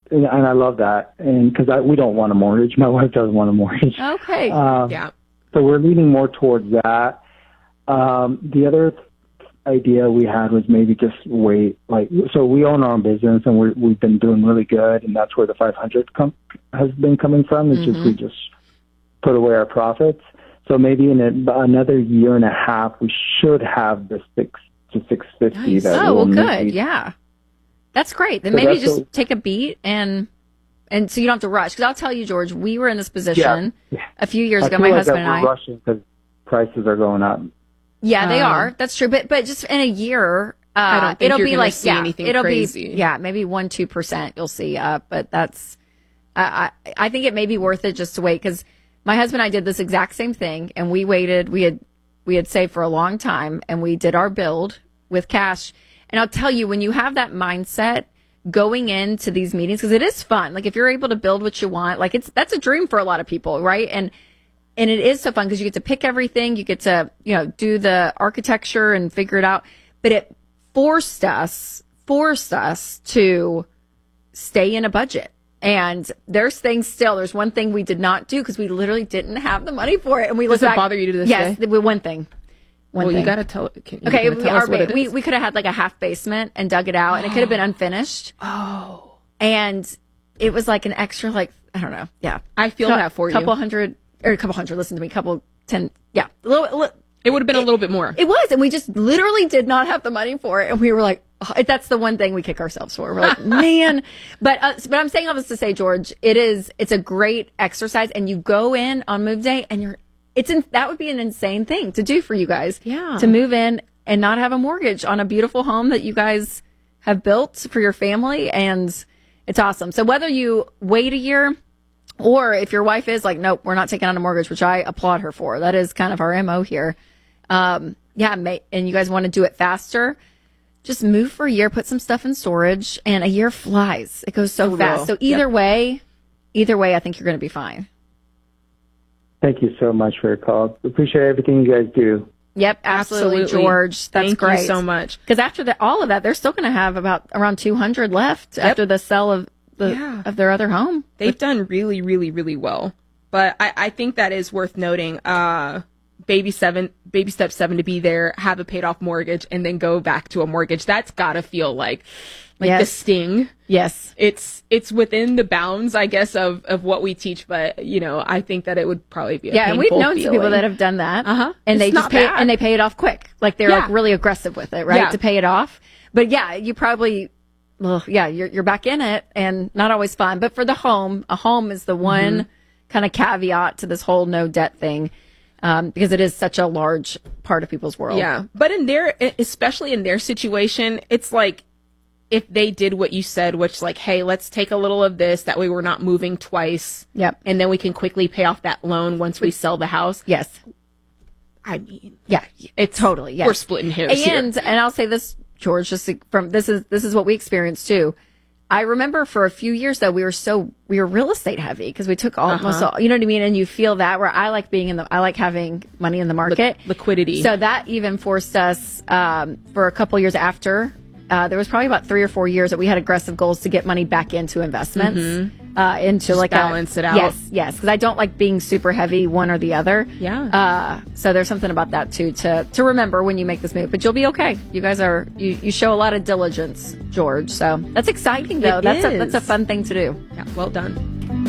and I love that, and because we don't want a mortgage. My wife doesn't want a mortgage. Okay. Yeah. So we're leaning more towards that. The other idea we had was maybe just wait. So we own our own business, and we've been doing really good, and that's where the 500 has been coming from. It's just we just put away our profits. So maybe in another year and a half, we should have the 6 to 650. Nice. That Oh, well, we'll good. need. Yeah. That's great. Then So maybe that's just take a beat and so you don't have to rush. Because I'll tell you, George, we were in this position a few years ago, my husband and I. We're rushing because prices are going up. Yeah, they are. That's true. But just in a year, I don't think it'll you're be gonna like, see anything it'll crazy. be, maybe 1-2% you'll see up. But that's, I think it may be worth it just to wait because my husband and I did this exact same thing and we waited. We had saved for a long time and we did our build with cash. And I'll tell you, when you have that mindset going into these meetings, because it is fun. Like if you're able to build what you want, like that's a dream for a lot of people, right? And it is so fun because you get to pick everything. You get to, do the architecture and figure it out. But it forced us to stay in a budget. And there's one thing we did not do because we literally didn't have the money for it. And we Does it bother you to this day? Yes, one thing. Well, you got to tell it. Okay, we could have had like a half basement and dug it out and it could have been unfinished. Oh. And it was like an extra, I don't know. Yeah. I feel that for you. A couple hundred, listen to me, couple 10. Yeah. It would have been a little bit more. It was. And we just literally did not have the money for it. And we were like, that's the one thing we kick ourselves for. We're like, man. But I'm saying all this to say, George, it's a great exercise. And you go in on move day and that would be an insane thing to do for you guys. Yeah. To move in and not have a mortgage on a beautiful home that you guys have built for your family. And it's awesome. So whether you wait a year or if your wife is like, nope, we're not taking on a mortgage, which I applaud her for. That is kind of our MO here. And you guys want to do it faster, just move for a year, put some stuff in storage, and a year flies. It goes so fast. So either way, I think you're going to be fine. Thank you so much for your call. Appreciate everything you guys do. Yep, absolutely. George. That's great. Thank you so much. Because after all of that, they're still going to have around 200 left after the sale of their other home. They've done really, really, really well. But I think that is worth noting. Baby step 7 to be there, have a paid off mortgage, and then go back to a mortgage. That's gotta feel like the sting. Yes. It's within the bounds, I guess, of what we teach, but I think that it would probably be a painful and we've known feeling. some people that have done that. And It's not bad. they pay it off quick. Like they're like really aggressive with it, right? Yeah. To pay it off. But you probably you're back in it and not always fun. But for a home is the one kind of caveat to this whole no debt thing. Because it is such a large part of people's world. Yeah. But especially in their situation, it's like if they did what you said, which like, hey, let's take a little of this. That way we're not moving twice. Yep. And then we can quickly pay off that loan once we sell the house. Yes. I mean, it's totally, yes. We're splitting hairs here. And I'll say this, George, this is what we experienced too. I remember for a few years though, we were real estate heavy because we took almost all, you know what I mean? And you feel that where I like I like having money in the market. Liquidity. So that even forced us, for a couple years after, there was probably about 3 or 4 years that we had aggressive goals to get money back into investments, into just like balance it out. Yes. Cause I don't like being super heavy one or the other. Yeah. So there's something about that too, to remember when you make this move, but you'll be okay. You guys you show a lot of diligence, George. So that's exciting though. That's a fun thing to do. Yeah. Well done.